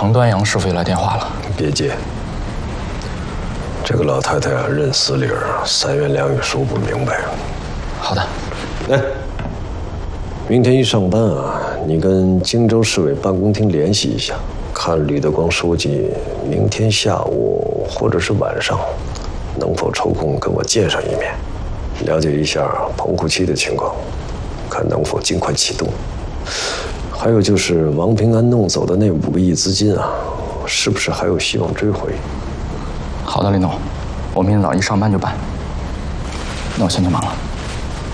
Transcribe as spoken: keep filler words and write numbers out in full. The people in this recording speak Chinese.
程端阳师傅也来电话了。 别接。这个老太太啊，认死理儿，三言两语说不明白。 好的。 哎，明天一上班啊，你跟荆州市委办公厅联系一下，看吕德光书记明天下午或者是晚上，能否抽空跟我见上一面，了解一下棚户期的情况，看能否尽快启动。还有就是王平安弄走的那五个亿资金啊，是不是还有希望追回？ 好的，林总，我明天早上一上班就办。那我先去忙了。